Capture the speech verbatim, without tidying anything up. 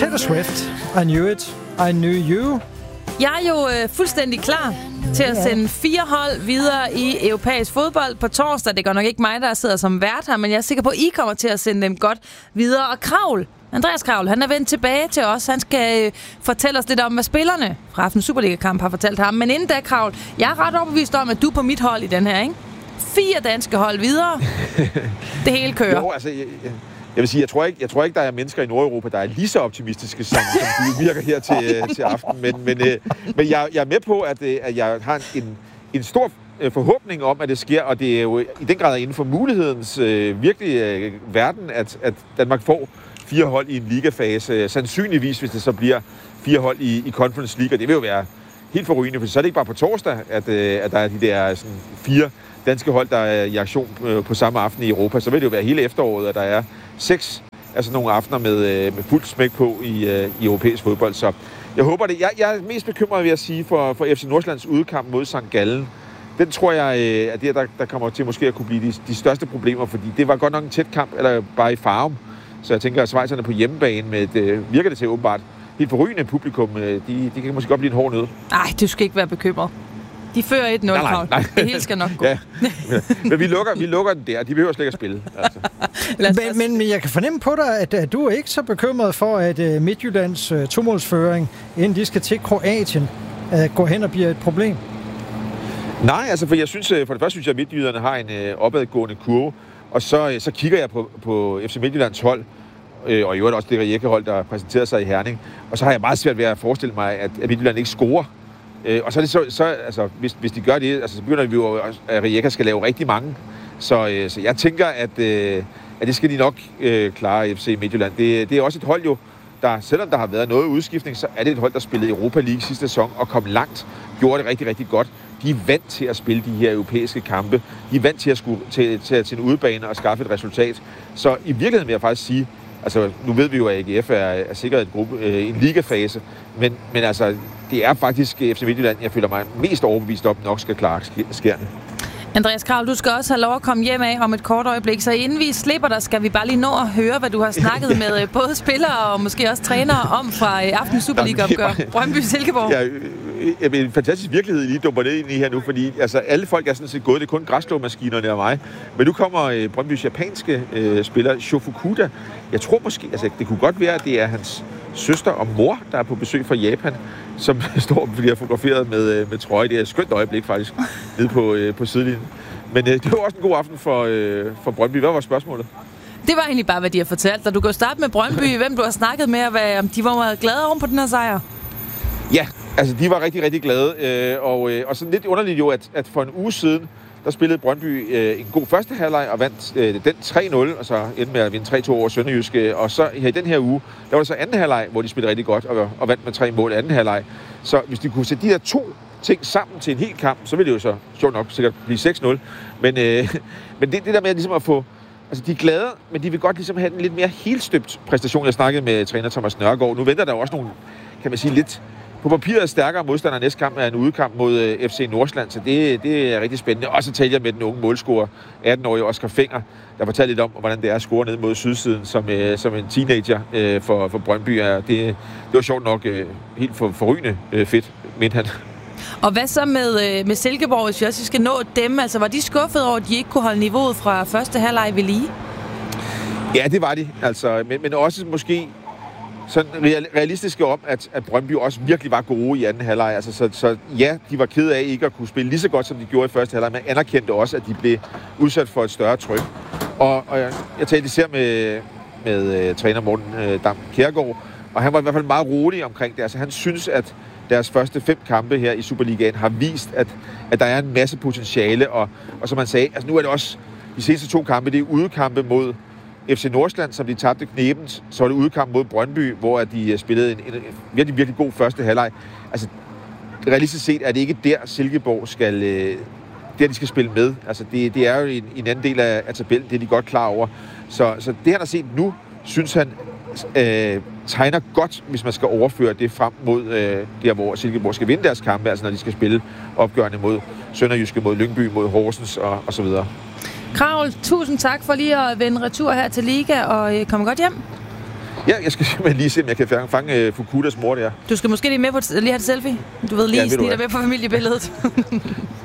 Taylor Swift. I knew it. I knew you. Jeg er jo øh, fuldstændig klar til at sende fire hold videre i europæisk fodbold på torsdag. Det går nok ikke mig, der sidder som vært her, men jeg er sikker på, at I kommer til at sende dem godt videre. Og Kravl, Andreas Kravl, han er vendt tilbage til os. Han skal øh, fortælle os lidt om, hvad spillerne fra Aftens Superliga-kamp har fortalt ham. Men inden da, Kravl, jeg er ret overbevist om, at du er på mit hold i den her, ikke? Fire danske hold videre. Det hele kører. Jo, altså... Jeg, jeg... Jeg vil sige, jeg tror ikke, jeg tror ikke, der er mennesker i Nordeuropa, der er lige så optimistiske, som, som du virker her til, til aften. Men, men, øh, men jeg, jeg er med på, at, at jeg har en, en stor forhåbning om, at det sker, og det er jo i den grad inden for mulighedens øh, virkelige øh, verden, at, at Danmark får fire hold i en ligafase. Sandsynligvis, hvis det så bliver fire hold i, i Conference League, og det vil jo være helt forrygende, for så er det ikke bare på torsdag, at, øh, at der er de der sådan, fire danske hold, der er i aktion øh, på samme aften i Europa. Så vil det jo være hele efteråret, at der er seks altså nogle aftener med, med fuldt smæk på i, i europæisk fodbold. Så jeg håber det. Jeg, jeg er mest bekymret, vil jeg sige, for, for F C Nordsjællands udkamp mod Sankt Gallen. Den tror jeg, er det, der, der kommer til måske at kunne blive de, de største problemer, fordi det var godt nok en tæt kamp, eller bare i Farum. Så jeg tænker, at schweizerne på hjemmebane med et, virker det til åbenbart helt forrygende publikum. De, de kan måske godt blive en hård nød. Nej, du skal ikke være bekymret. De fører et nul, Kravl. Det hele skal nok gå. Ja. Men vi lukker, vi lukker den der. De behøver slet ikke at spille. Altså. Men, men, men jeg kan fornemme på dig, at, at du er ikke så bekymret for, at uh, Midtjyllands uh, tomålsføring, inden de skal til Kroatien, uh, går hen og bliver et problem. Nej, altså for jeg synes, for det første synes jeg, at Midtjyderne har en uh, opadgående kurve. Og så, så kigger jeg på, på F C Midtjyllands hold, øh, og i øvrigt også det Rijeka-hold, der præsenterer sig i Herning. Og så har jeg meget svært ved at forestille mig, at, at Midtjylland ikke scorer. Øh, og så er det så, så altså, hvis, hvis de gør det, altså, så begynder vi jo, at Rijeka skal lave rigtig mange. Så, øh, så jeg tænker, at, øh, at det skal de nok øh, klare, F C Midtjylland. Det, det er også et hold jo, der, selvom der har været noget udskiftning, så er det et hold, der spillede Europa League sidste sæson og kom langt. Gjorde det rigtig, rigtig godt. De er vant til at spille de her europæiske kampe. De er vant til at, skulle, til, til, til en udebane og skaffe et resultat. Så i virkeligheden vil jeg faktisk sige, altså nu ved vi jo, at A G F er, er sikkert et gruppe, øh, en ligafase, men, men altså, det er faktisk F C Midtjylland, jeg føler mig mest overbevist om, nok skal klare skærne. Andreas Kravl, du skal også have lov at komme hjem af om et kort øjeblik, så inden vi slipper dig, skal vi bare lige nå at høre, hvad du har snakket med både spillere og måske også trænere om fra Aftens Superliga-opgør. Brøndby-Silkeborg. Ja, jeg en fantastisk virkelighed, I lige dumper det ind i her nu, fordi altså, alle folk er sådan set gået, det er kun græsslåmaskinerne og mig. Men nu kommer øh, Brøndbys japanske øh, spiller, Shofukuda. Jeg tror måske, altså det kunne godt være, at det er hans søster og mor, der er på besøg fra Japan, som står og bliver fotograferet med, med trøje. Det er et skønt øjeblik faktisk, nede på, øh, på sidelinjen. Men øh, det var også en god aften for, øh, for Brøndby. Hvad var spørgsmålet? Det var egentlig bare, hvad de har fortalt. Og du kan starte med Brøndby, hvem du har snakket med, og hvad, de var meget glade oven på den her sejr. Ja, altså de var rigtig, rigtig glade. Øh, og, øh, og sådan lidt underligt jo, at, at for en uge siden, der spillede Brøndby øh, en god første halvleg og vandt øh, den tre nul, og så endte med at vinde tre to over Sønderjyske. Og så her i den her uge, der var det så anden halvleg, hvor de spillede rigtig godt og, og vandt med tre mål anden halvleg. Så hvis de kunne sætte de her to ting sammen til en hel kamp, så ville det jo så sjovt nok sikkert blive seks nul. Men, øh, men det, det der med ligesom at få... Altså, de er glade, men de vil godt ligesom have en lidt mere helstøbt præstation. Jeg snakkede med træner Thomas Nørgaard. Nu venter der jo også nogle, kan man sige, lidt... På papiret stærkere modstander. Næste kamp er en udekamp mod øh, F C Nordsjælland, så det, det er rigtig spændende. Og så talte jeg med den unge målscorer, atten-årige Oscar Fenger, der fortalte lidt om, hvordan det er at score ned mod sydsiden som, øh, som en teenager øh, for, for Brøndby. Det, det var sjovt nok øh, helt for, forrygende øh, fedt, mente han. Og hvad så med, øh, med Silkeborg, hvis vi også skal nå dem? Altså, var de skuffet over, at de ikke kunne holde niveauet fra første halvleg ved lige? Ja, det var de. Altså, men, men også måske... sådan realistiske om, at, at Brøndby også virkelig var gode i anden halvleg. Altså, så, så ja, de var ked af ikke at kunne spille lige så godt, som de gjorde i første halvleg, men anerkendte også, at de blev udsat for et større tryk. Og, og jeg, jeg talte især med, med uh, træner Morten uh, Dam Kjærgaard, og han var i hvert fald meget rolig omkring det. Altså, han synes, at deres første fem kampe her i Superligaen har vist, at, at der er en masse potentiale, og, og som han sagde, altså nu er det også de seneste to kampe, det er udekampe mod F C Nordsjælland, som de tabte knebent, så var det udkamp mod Brøndby, hvor de spillede en, en, en virkelig, virkelig god første halvleg. Altså, realistisk set er det ikke der, Silkeborg skal, øh, der de skal spille med. Altså, det, det er jo en, en anden del af, af tabellen, det er de godt klar over. Så, så det, han har set nu, synes han øh, tegner godt, hvis man skal overføre det frem mod øh, der, hvor Silkeborg skal vinde deres kampe, altså når de skal spille opgørende mod Sønderjyske, mod Lyngby, mod Horsens og, og så videre. Kravl, tusind tak for lige at vende retur her til Liga, og øh, kom godt hjem. Ja, jeg skal simpelthen lige se, om jeg kan fange, fange uh, Fukudas mor der. Du skal måske lige med på lige have et selfie. Du ved lige, ja, snit dig med på familiebilledet.